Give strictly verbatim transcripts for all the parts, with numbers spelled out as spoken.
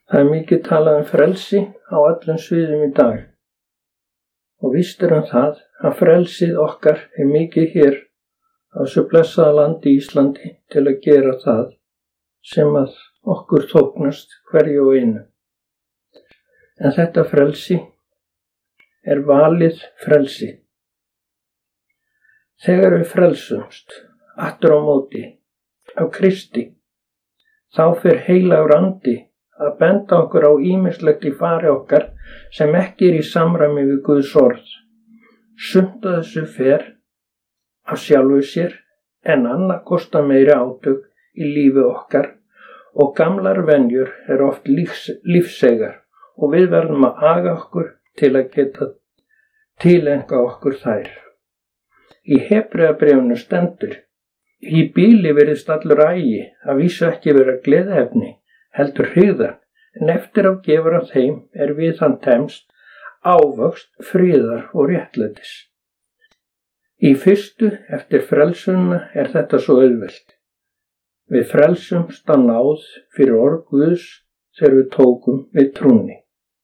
Það er mikið talað um frelsi á öllum sviðum í dag. Og víst er um það að frelsið okkar er mikið hér á þessu blessaða landi Íslandi til að gera það sem að okkur þóknast hverju og einu. En þetta frelsi er valið frelsi. Þegar við frelsumst aftur á móti á Kristi, þá fer heilagur andi að benda okkur á ýmislegt í fari okkar sem ekki er í samræmi við Guðs orð. Sumt af þessu fer af sjálfu sér en annað kostar meiri átök í lífi okkar og gamlar venjur er oft lífs, lífsegar og við verðum að aga okkur til að geta tilenga okkur þær. Í Hebreabréfinu stendur: í bíli virðist allur agi, að vísu ekki vera gleðiefni, heldur hryggðar, en eftir á gefur af þeim er við hann temst ávöxt friðar og réttlætis. Í fyrstu eftir frelsunna er þetta svo auðvelt. Við frelsumst á náð fyrir orð Guðs þegar við tókum við trúnni.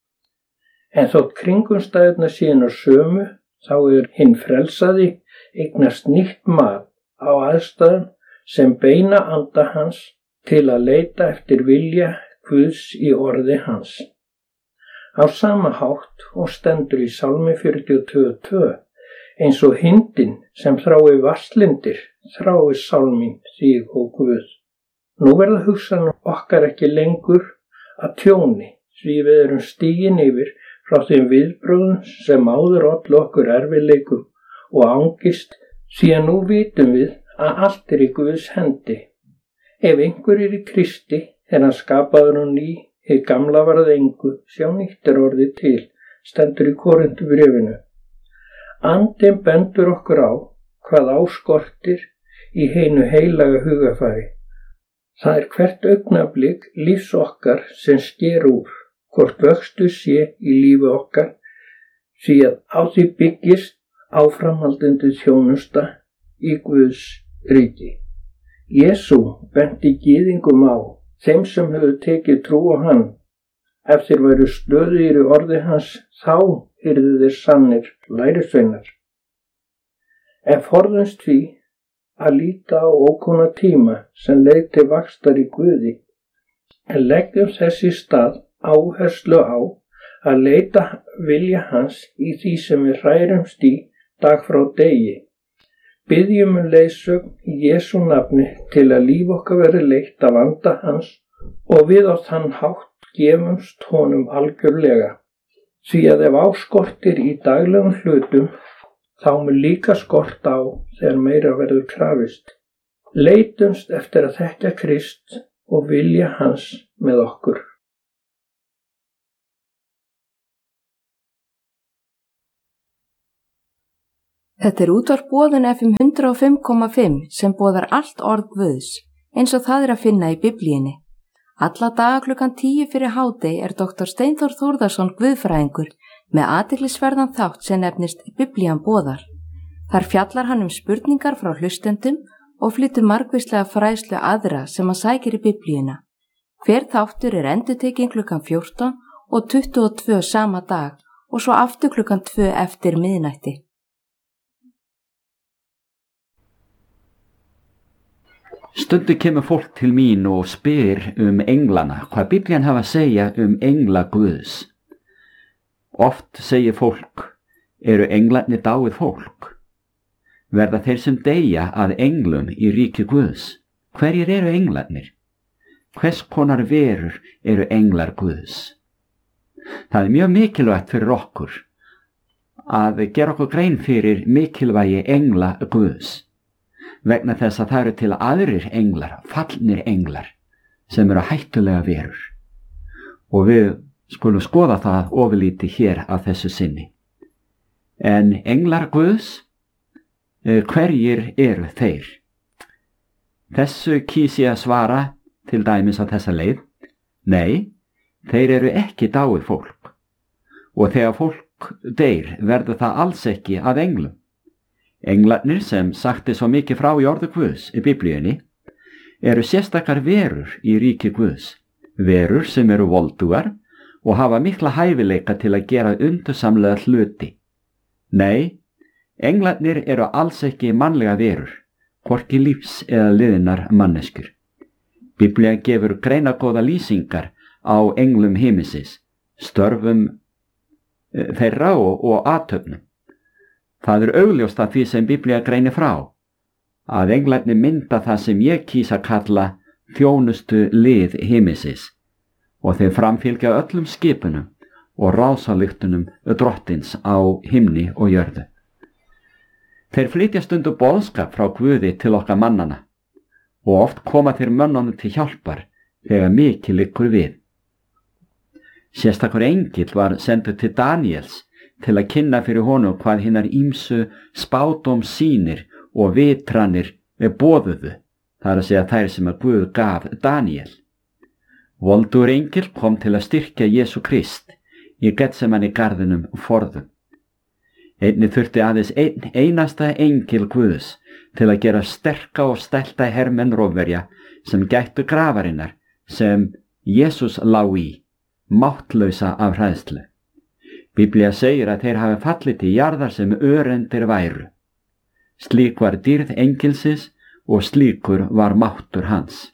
En þótt kringumstæðurnar séu sömu, þá er hinn frelsaði eignast nýtt mat á aðstæðum sem beina anda hans til að leita eftir vilja Guðs í orði hans. Á sama hátt og stendur í Sálmi fjörutíu og tvö tvö, eins og hindin sem þrái vasslindir, þrái sálminn þig og Guð. Nú verða hugsanir okkar ekki lengur að tjóni, því við erum stigin yfir frá þeim viðbrögðum sem áður ollu okkur erfiðleikum og angist, því að nú vitum við að allt er í Guðs hendi. Ef einhver er í Kristi, er hann skapaður á ný, hið gamla varð engu, sjá nýtt er orðið til, stendur í Korinthubréfinu. Andinn bendur okkur á hvað áskortir í hinu heilaga hugafari. Það er hvert augnablik lífs okkar sem sker úr, hvort vöxtur sé í lífi okkar, því að á því byggist áframhaldandi þjónusta í Guðs ríki. Jesú benti gyðingum á, þeim sem hefur tekið trú á hann, ef þeir væru stöðugir í orði hans, þá yrðu þeir sannir lærisveinar. En forðumst því að líta á ókunna tíma sem leið til vaxtar í Guði, en leggjum þess í stað áherslu á að leita vilja hans í því sem við hrærumst í dag frá degi. Biðjum um leiðsögn í Jesú nafni til að líf okkar verði leitt af anda hans og við á þann hátt gefumst honum algjörlega. Því að ef áskortir í daglegum hlutum, þá mun líka skort á þegar meira verður krafist. Leitumst eftir að þekkja Krist og vilja hans með okkur. Þetta er útvarp Boðun F M hundrað og fimm komma fimm sem boðar allt orð Guðs, eins og það er að finna í Biblíunni. Alla daga klukkan tíu fyrir hádegi er doktor Steinþór Þórðarson guðfræðingur með athyglisverðan þátt sem nefnist Biblían boðar. Þar fjallar hann um spurningar frá hlustendum og flytur margvíslega fræðslu aðra sem að sækir í Biblíuna. Hver þáttur er endurtekinn klukkan fjórtán og tuttugu og tvö sama dag og svo aftur klukkan tvö eftir miðnætti. Stundu kemur fólk til mín og spyr um englana, hvað Biblían hafa að segja um engla Guðs. Oft segir fólk, eru englarnir dáið fólk? Verða þeir sem deyja að englum í ríki Guðs? Hverjir eru englarnir? Hvers konar verur eru englar Guðs? Það er mjög mikilvægt fyrir okkur að gera okkur grein fyrir mikilvægi engla Guðs, vegna þess að það eru til aðrir englar, fallnir englar, sem eru hættulega verur. Og við skulum skoða það ofurlítið hér að þessu sinni. En englar Guðs, hverjir eru þeir? Þessu kýs ég að svara til dæmis á þessa leið. Nei, þeir eru ekki dáið fólk. Og þegar fólk deyr verður það alls ekki að englum. Englarnir sem sagt er svo mikið frá í orðu Guðs í Biblíunni eru sérstakar verur í ríki Guðs, verur sem eru voldugar og hafa mikla hæfileika til að gera undursamlega hluti. Nei, englarnir eru alls ekki mannlega verur, hvorki lífs eða liðinnar manneskjur. Biblía gefur greinagóða lýsingar á englum himinsins, störfum þeirra og, og athöfnum. Það er augljóst að því sem Biblía greinir frá, að englarnir mynda það sem ég kýs að kalla þjónustu lið himinsins og þeir framfylgja öllum skipunum og ráðsalyktunum drottins á himni og jörðu. Þeir flytja stundu boðskap frá Guði til okkar mannana og oft koma þeir mönnunum til hjálpar þegar mikið liggur við. Sérstakur engill var sendur til Daníels til að kynna fyrir honum hvað hinnar ýmsu spádóm sýnir og vitranir boðuðu, það er að segja þær sem að Guð gaf Daníel. Voldur engill kom til að styrkja Jesú Krist í Getsemani garðinum forðum. Einnig þurfti aðeins einn einasta engill Guðs til að gera sterka og stelta hermenn Rómverja sem gættu grafarinnar sem Jesús lá í, máttlausa af hræðslu. Biblía segir að þeir hafi fallið til jarðar sem örendir væru. Slík var dýrð engilsins og slíkur var máttur hans.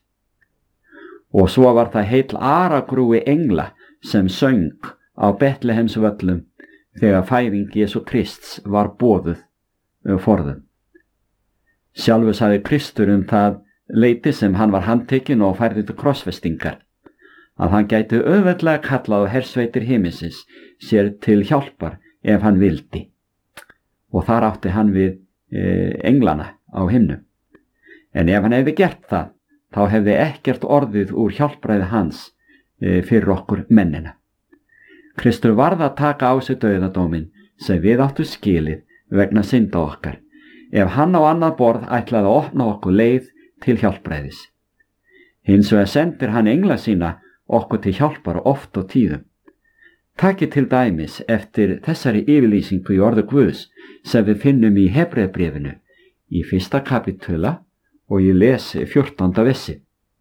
Og svo var það heill aragrúi engla sem söng á Betlehems völlum þegar fæðing Jesú Krists var boðuð forðum. Sjálfur sagði Kristur um það leyti sem hann var handtekinn og færði til krossfestingar, að hann gæti auðveldlega kallað á hersveitir himinsins sér til hjálpar ef hann vildi. Og þar átti hann við e, englana á himnum. En ef hann hefði gert það, þá hefði ekkert orðið úr hjálpræði hans e, fyrir okkur mennina. Kristur varð að taka á sig dauðadóminn sem við áttu skilið vegna synda okkar, ef hann á annað borð ætlaði að opna okkur leið til hjálpræðis. Hins vegar sendir hann engla sína okkur til hjálpar oft og tíðum. Takið til dæmis eftir þessari yfirlýsingu í orðu Guðs sem við finnum í Hebreabréfinu í fyrsta kapitula og ég les fjórtánda versi.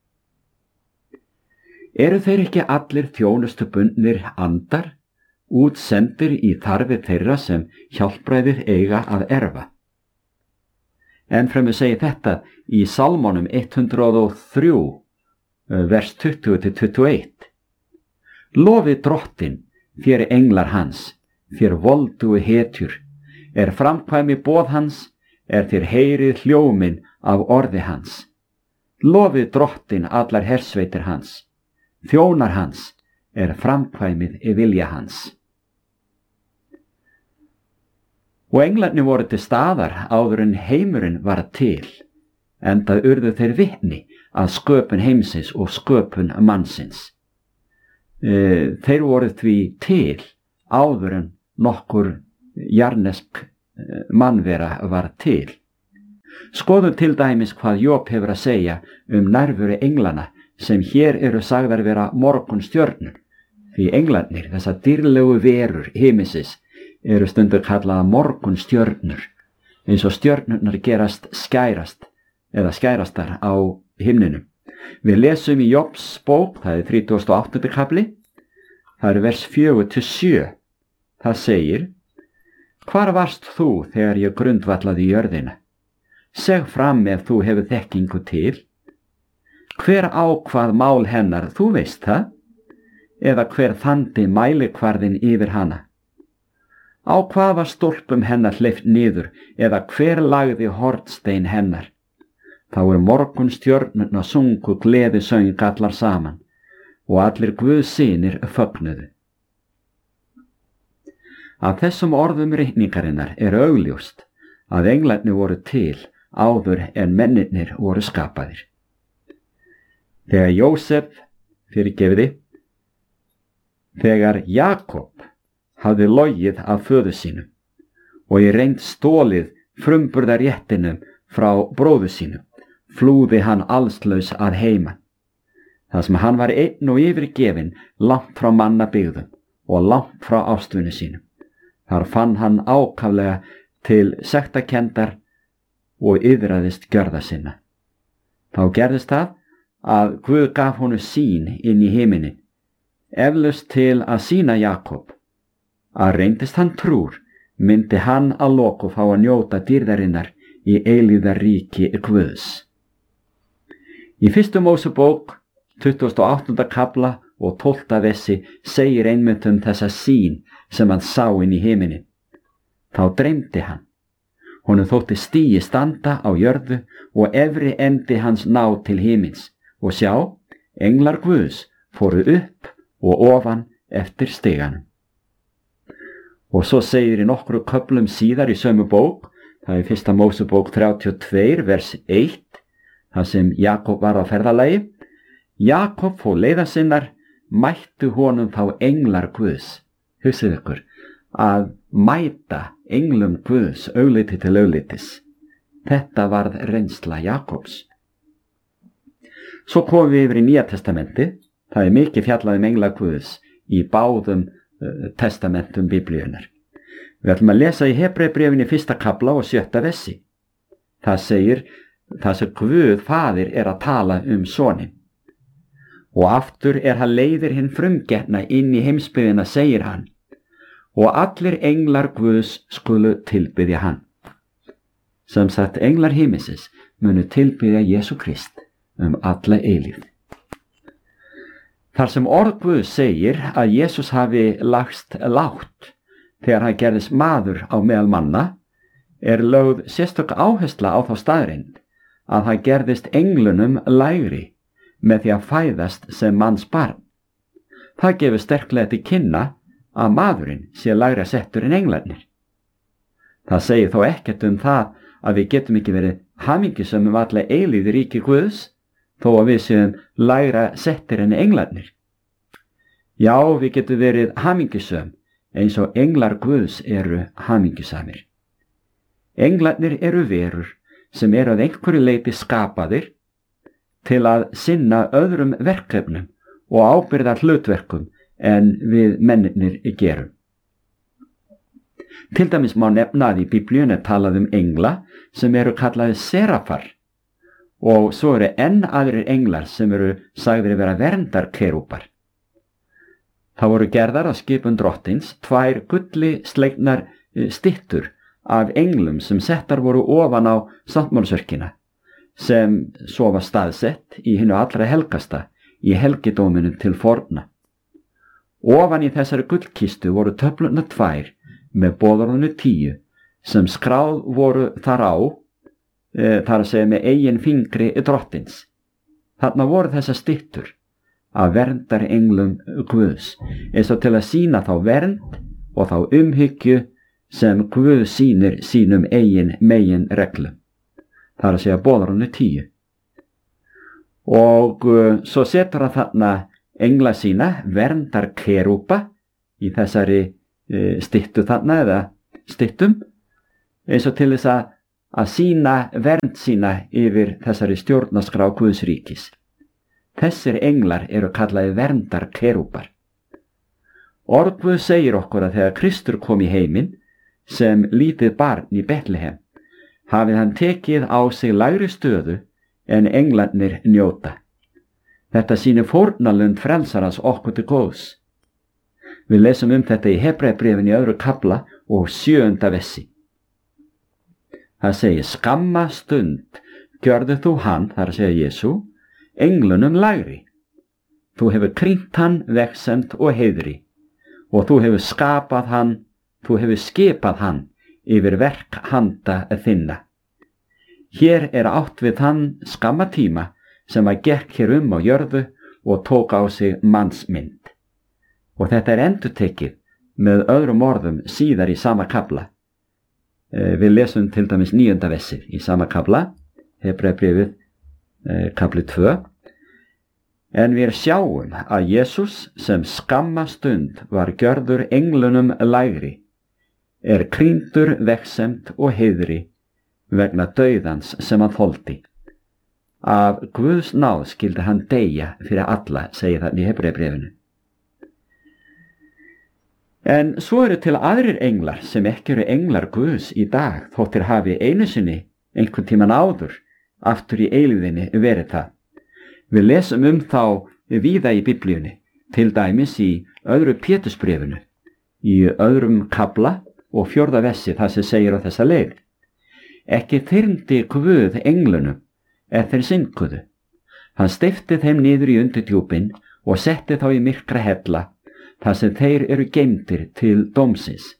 Eru þeir ekki allir þjónustubundnir andar, útsendir í þarfir þeirra sem hjálpræðið eiga að erfa? Ennfremur segir þetta í Salmonum hundrað og þrjú, vers tuttugu til tuttugu og eitt. Lofið Drottin, þér englar hans, þér voldugu hetjur, er framkvæmi boð hans, er þér heyrið hljómin af orði hans. Lofið Drottin allar hersveitir hans, þjónar hans, er framkvæmið í vilja hans. Og englarnir voru til staðar áður en heimurinn var til, enda urðu þeir vitni að sköpun heimsins og sköpun mannsins. E, þeir voru því til áður en nokkur jarnesk mannvera var til. Skoðum til dæmis hvað Job hefur að segja um nærveru englana sem hér eru sagðar vera morgunstjörnur, því englarnir, þessar dýrlegu verur himinsins, eru stundur kallaða morgunstjörnur, eins og stjörnurnar gerast skærast eða skærastar á himninum. Við lesum í Jobs bók, það er þrítugasti og áttundi kafli, það er vers fjögur til sjö. Það segir: Hvar varst þú þegar ég grundvallaði jörðina? Seg fram ef þú hefur þekkingu til. Hver ákvað mál hennar, þú veist það? Eða hver þandi mælikvarðin yfir hana? Á hvaða stólpum hennar hleypt niður, eða hver lagði hornstein hennar? Þá er morgunstjörnurna sungu gleði söng allar saman, og allir Guðs synir fögnuðu. Af þessum orðum ritningarinnar er augljóst að englarnir voru til áður en mennirnir voru skapaðir. Þegar Jósef, fyrirgefiði, þegar Jakob hafði logið af föður sínum og í reynd stólið frumburðarréttinum frá bróður sínum, flúði hann allslaus að heiman. Það sem hann var einn og yfirgefinn langt frá mannabyggðum og langt frá ástvinnu sínum. Þar fann hann ákaflega til sektarkenndar og yfirraðist gjörða sinna. Þá gerðist það að Guð gaf honum sýn inn í himinin, eflaust til að sýna Jakob að reyndist hann trúr, myndi hann að loku fá að njóta dýrðarinnar í eilíðaríki Guðs. Í fyrstu Mósebók, tuttugasta og áttunda kafla og tólfta vessi segir einmitt um þessa sýn sem hann sá inn í himinin. Þá dreymdi hann. Honum þótti stigi standa á jörðu og efri endi hans ná til himins, og sjá, englar Guðs fóru upp og ofan eftir stiganum. Og svo segir í nokkru köflum síðar í sömu bók, það er fyrsta Mósebók þrjátíu og tvö, vers eitt, þar sem Jakob var á ferðalagi. Jakob fór leiða sinnar, mættu honum þá englar Guðs. Hugsið ykkur, að mæta englum Guðs augliti til auglitis. Þetta varð reynsla Jakobs. Svo komum við yfir í Nýja testamentið. Það er mikið fjallað um engla Guðs í báðum uh, testamentum Biblíunnar. Við ætlum að lesa í Hebreubréfinu fyrsta kafla og sjötta vessi. Það segir, það sem Guð faðir er að tala um soninn. Og aftur er hann leiðir hinn frumgetna inn í heimsbyggðina, segir hann, og allir englar Guðs skulu tilbiðja hann. Sem sagt, englar himinsins munu tilbiðja Jesú Krist um alla eilífð. Þar sem orð Guðs segir að Jesús hafi lagst lágt þegar hann gerðist maður á meðal manna, er lögð sérstök áhersla á þá staðreind að hann gerðist englunum lægri með því að fæðast sem manns barn. Það gefur sterklega til kynna að maðurinn sé lægra settur en englarnir. Það segir þó ekkert um það að við getum ekki verið hamingjusöm um alla eilífð í ríki Guðs, þó að við séum lægra settir en englarnir. Já, við getum verið hamingjusöm eins og englar Guðs eru hamingjusamir. Englarnir eru verur sem eru að einhverju leyti skapaðir til að sinna öðrum verkefnum og ábyrgðar hlutverkum en við mennirnir gerum. Til dæmis má nefna að í Biblíunni talað um engla sem eru kallaði serafar, og svo eru enn aðrir englar sem eru sagðir vera verndarkerúpar. Það voru gerðar á skipun drottins tvær gulli slegnar styttur af englum sem settar voru ofan á sáttmálsörkina, sem svo var staðsett í hinu allra helgasta í helgidóminum til forna. Ofan í þessari gullkistu voru töflurnar tvær með boðorðinu tíu sem skráð voru þar á, e, þar að segja með eigin fingri drottins. Þarna voru þessar styttur af verndar englum Guðs, eins og til að sýna þá vernd og þá umhyggju sem Guð sýnir sínum eigin megin reglum. Það er að segja boðorðinu tíu. Og uh, svo setur hann þarna engla sína, verndar kerúpa, í þessari uh, styttu þarna eða styttum, eins og til þess að, að sína vernd sína yfir þessari stjórnarskrá Guðs ríkis. Þessir englar eru kallaði verndar kerúpar. Orð Guð segir okkur að þegar Kristur kom í heiminn sem lítið barn í Betlehem, hafið hann tekið á sig lægri stöðu en englarnir njóta. Þetta sýnir fórnarlund frelsarans okkur til góðs. Við lesum um þetta í Hebreubréfinu í öðru kafla og sjöunda vessi. Það segir, skamma stund gjörðu þú hann, þar að segja Jesú, englunum lægri. Þú hefur krýnt hann vegsemd og heiðri, og þú hefur skapað hann, þú hefur skipað hann yfir verk handa þinna. Hér er átt við þann skamma tíma sem að gekk hér um á jörðu og tók á sig mannsmynd. Og þetta er endurtekið með öðrum orðum síðar í sama kafla. Eh, við lesum til dæmis níunda vessið í sama kafla, Hebreubréfið eh, kafli tvö. En við sjáum að Jesús sem skamma stund var gjörður englunum lægri, er krýndur vegsemd og heiðri vegna dauðans sem hann þoldi. Af Guðs náð skyldi hann deyja fyrir alla, segir það í Hebreubréfinu. En svo eru til aðrir englar sem ekki eru englar Guðs í dag, þóttir hafi einu sinni einhvern tíman áður aftur í eilíðinni verið það. Við lesum um þá víða í Biblíunni, til dæmis í öðru Pétursbréfinu, í öðrum kafla og fjórða versi það sem segir á þessa leið. Ekki þyrmdi Guð englunum ef þeir synkuðu. Hann steypti þeim niður í undirdjúpin og setti þá í myrkra hella, þar sem þeir eru geymdir til dómsins.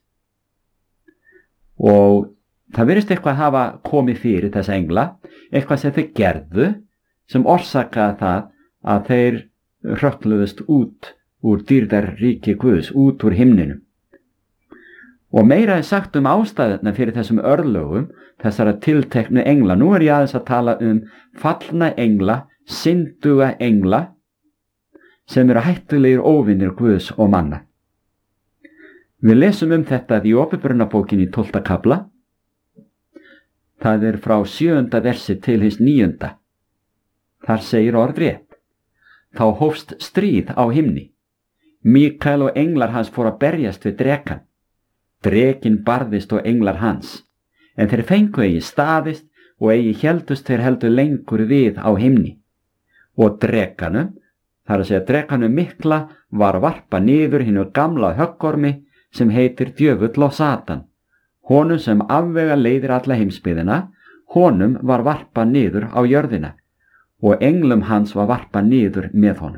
Og það virðist eitthvað hafa komið fyrir þessa engla, eitthvað sem þeir gerðu, sem orsakaði það að þeir hrökkluðust út úr dýrðarríki Guðs, út úr himninum. Og meira er sagt um ástæðuna fyrir þessum örlögum, þessara tilteknu engla. Nú er ég aðeins að tala um fallna engla, synduga engla, sem eru hættulegir óvinir Guðs og manna. Við lesum um þetta í Åpenbarunarbókinni í tólfta kafla. Það er frá sjöunda versi til hins níunda. Þar segir orðrétt: Þá hófst stríð á himni. Mikael og englar hans fóru að berjast við drekann. Drekinn barðist og englar hans, en þeir fengu eigi staðist og eigi héldust þeir heldur lengur við á himni. Og drekanum, þar að segja drekanum mikla, var varpa niður hinu gamla höggormi sem heitir djöfull og Satan. Honum sem afvega leiðir alla heimsbyggðina, honum var varpa niður á jörðina, og englum hans var varpa niður með honum.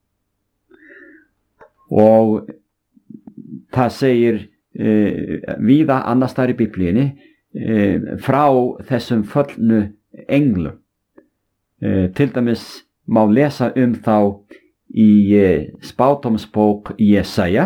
Og það segir e, víða annars staðar í Biblíunni e, frá þessum föllnu englum. E, til dæmis má lesa um þá í e, spádómsbók Jesaja,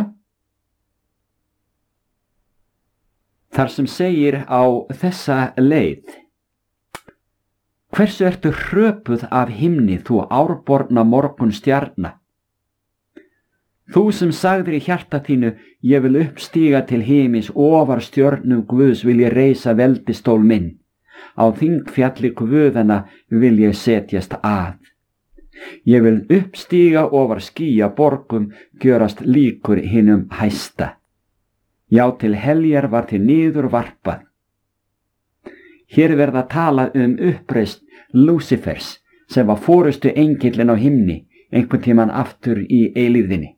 þar sem segir á þessa leið: Hversu ertu hröpuð af himni, þú árborna morgun stjarna? Þú sem sagðir í hjarta þínu, ég vil uppstíga til himins, ofar stjörnum Guðs vil ég reisa veldistól minn. Á þingfjalli Guðana vil ég setjast að. Ég vil uppstíga ofar skýja borgum, gjörast líkur hinum hæsta. Já, til heljar var til niður varpað. Hér verða að tala um uppreist Lúsifers, sem var forustu engillinn á himni, einhvern tímann aftur í eilíðinni.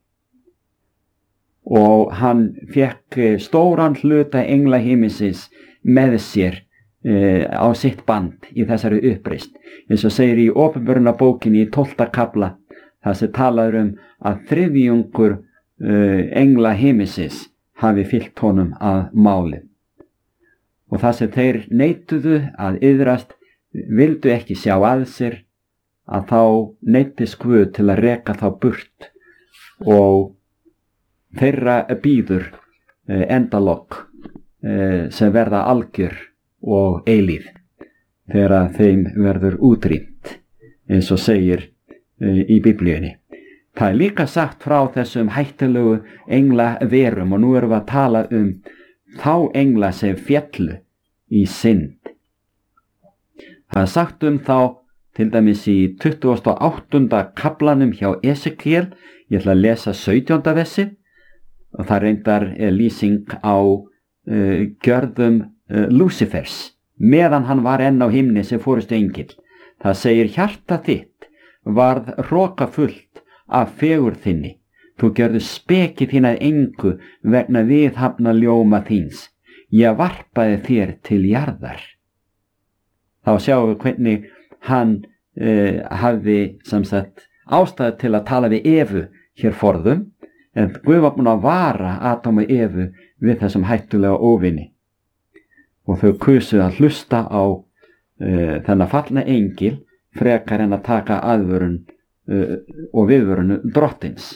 Og hann fekk stóran hluta engla himinsins með sér e, á sitt band í þessari uppreist. Eins og segir í Åpenbarunarbókinni í tólfta kafla, það sem talaður um að þriðjungur e, engla himinsins hafi fylgt honum að máli. Og það sem þeir neituðu að iðrast, vildu ekki sjá að sér, að þá neyddist Guð til að reka þá burt, og þeirra bíður endalok sem verða algjör og eilíð, þegar þeim verður útrýmt, eins og segir í Biblíunni. Það er líka sagt frá þessum hættulegu engla verum, og nú erum við að tala um þá engla sem féllu í synd. Það er sagt um þá til dæmis í tuttugasta og áttunda kaflanum hjá Esekiel. Ég ætla að lesa sautjánda versi, og það reyndar er lýsing á uh, gjörðum uh, Lúsifers, meðan hann var enn á himni sem forustu engill. Það segir: hjarta þitt varð hrokafullt af fegurð þinni, þú gjörðu speki þín að engu vegna viðhafna ljóma þíns, ég varpaði þér til jarðar. Þá sjáum við hvernig hann uh, hafði sem sagt ástæðu til að tala við Evu hér forðum, en Guð var búinn að vara Adam og Evu við þessum hættulega óvini. Og þau kusu að hlusta á uh, þennan fallna engil frekar en að taka aðvörun uh, og viðvörun drottins.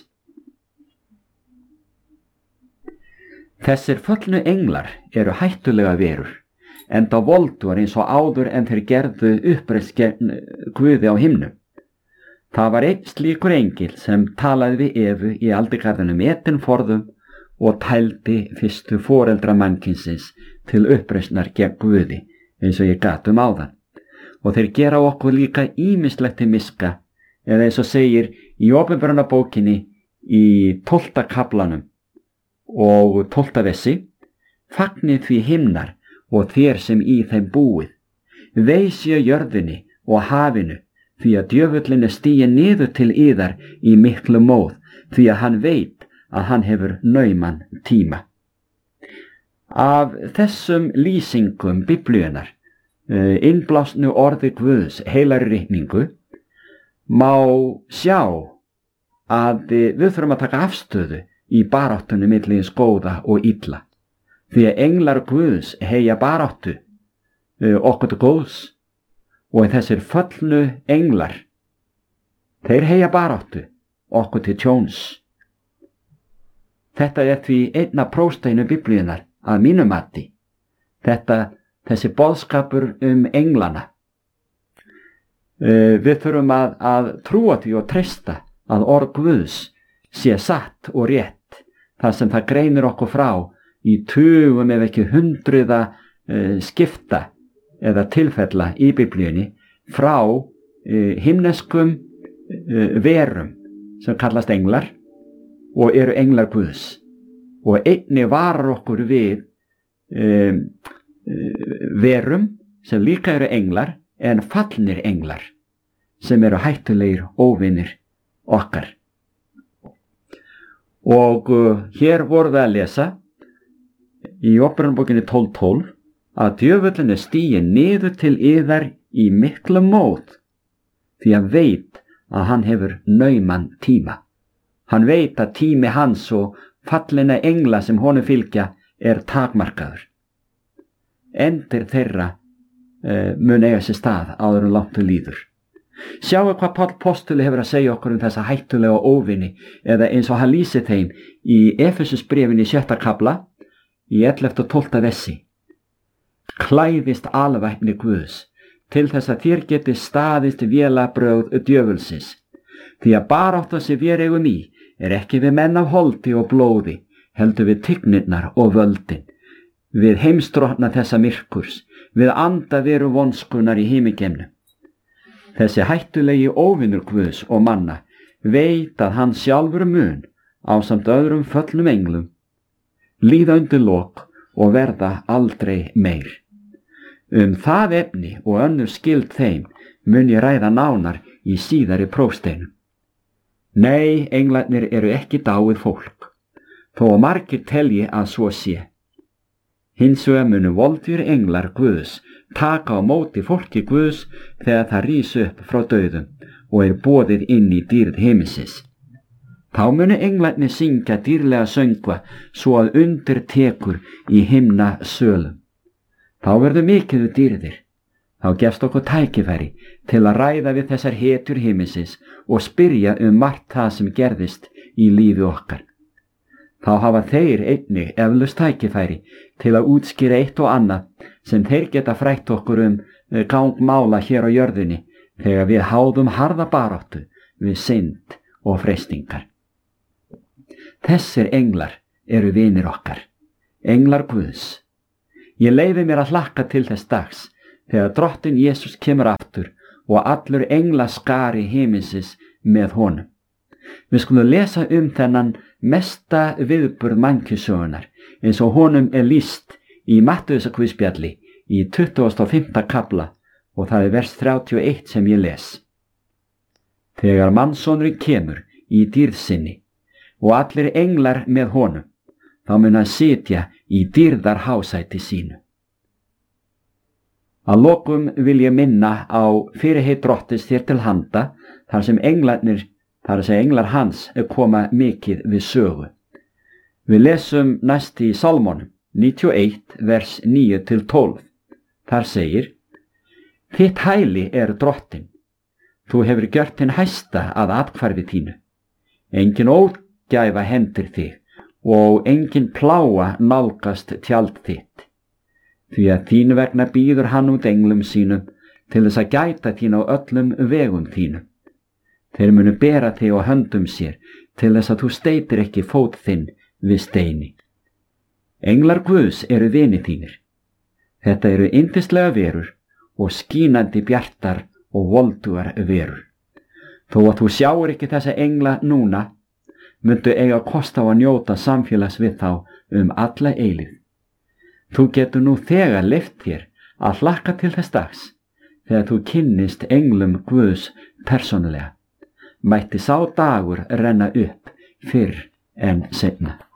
Þessir fallnu englar eru hættulega verur, enda voldugar eins og áður en þeir gerðu uppreist gegn Guði á himnum. Það var einn slíkur engil sem talaði við Evu í aldigarðinum Edenforðum og tældi fyrstu foreldra mannkynsins til uppreistnar gegn Guði, eins og ég gat um áðan. Og þeir gera okkur líka ýmislegt til miska, eða eins og segir í Åpenbarunarbókinni í tólfta kaflanum og tólfta versi: fagnið því himnar og þér sem í þeim búið, veisja jörðinni og hafinu, því að djöfullin er stiginn niður til yðar í miklu móð, því að hann veit að hann hefur nauman tíma. Af þessum lýsingum Biblíunnar, innblásnu orði Guðs heilari ritningu, má sjá að við þurfum að taka afstöðu í baráttunni milli hins góða og illa, því að englar Guðs heyja baráttu okkur til góðs, og þessir föllnu englar, þeir heyja baráttu okkur til tjóns. Þetta er því einna prósteinu Biblíunnar að mínu mati, þetta, þessi boðskapur um englana. Uh, við þurfum að, að trúa því og treysta að orð Guðs sé satt og rétt, þar sem það greinir okkur frá í tugum ef ekki hundruða uh, skipta eða tilfella í Biblíunni frá uh, himneskum uh, verum sem kallast englar og eru englar Guðs, og einnig varar okkur við um, verum sem líka eru englar en fallnir englar sem eru hættulegir óvinir okkar. Og uh, hér vorum við að lesa í Åpenbaringbókinni tólf tólf að djöfullin er stiginn niður til yðar í miklu móð, því hann veit að hann hefur nauman tíma. Hann veit að tími hans og fallina engla sem honum fylgja er takmarkaður. Endir þeirra uh, mun eiga sér stað áður en langt líður. Sjáu hvað Páll postuli hefur að segja okkur um þessa hættulega óvini, eða eins og hann lýsi þeim í Efesusbréfinni í sjötta kafla í ellefta og tólfta vessi. Klæðist alvæpni Guðs til þess að þér geti staðist vélabrögð djöfulsins, því að barátta sem við eigum í er ekki við menn af holdi og blóði, heldur við tignirnar og völdin, við heimsdrottna þessa myrkurs, við anda veru vonskunar í himigeimnum. Þessi hættulegi óvinur Guðs og manna veit að hann sjálfur mun ásamt öðrum föllnum englum líða undir lok og verða aldrei meir. Um það efni og önnur skyld þeim mun ég ræða nánar í síðari prófsteinum. Nei, englarnir eru ekki dáið fólk, þó að margir telji að svo sé. Hins vegar munu voldur englar Guðs taka á móti fólki Guðs þegar það rís upp frá dauðum og er boðið inn í dýrð himinsins. Þá munu englarnir syngja dýrlega söngva svo að undir tekur í himna sölum. Þá verður mikið dýrðir. Þá gefst okkur tækifæri til að ræða við þessar hetjur himinsins og spyrja um margt það sem gerðist í lífi okkar. Þá hafa þeir einnig eflaust tækifæri til að útskýra eitt og annað sem þeir geta frætt okkur um gangmála hér á jörðinni þegar við háðum harða baráttu við synd og freistingar. Þessir englar eru vinir okkar, englar Guðs. Ég leyfi mér að hlakka til þess dags þegar drottinn Jesús kemur aftur og allur englaskari himinsins með honum. Við skulum lesa um þennan mesta viðburð mannkynssögunnar eins og honum er lýst í Mattheusarguðspjalli í tuttugasta og fimmta kafla og það er vers þrjátíu og eitt sem ég les. Þegar mannssonurinn kemur í dýrð sinni og allir englar með honum, þá mun hann sitja í dýrðar hásæti sínu. Að lokum vil ég minna á fyrirheit drottins þér til handa þar sem englarnir þar að segja englar hans koma mikið við sögu. Við lesum næst í Sálmónum níutíu og eitt vers níu til tólf. Þar segir: Þitt hæli er drottinn, þú hefur gjört hinn hæsta að athvarfi þínu. Engin ógæfa hendir þig og engin plága nálgast tjald þitt. Því að þín vegna býður hann út englum sínum til þess að gæta þín á öllum vegum þínum. Þeir munu bera þig á höndum sér til þess að þú steytir ekki fót þinn við steini. Englar Guðs eru vini þínir. Þetta eru yndislega verur og skínandi bjartar og voldugar verur. Þó að þú sjáur ekki þessa engla núna, myndu eiga kost á að njóta samfélags við þá um alla eilífð. Þú getur nú þegar leyft þér að hlakka til þess dags, þegar þú kynnist englum Guðs persónulega. Mætti sá dagur renna upp fyrr en seinna.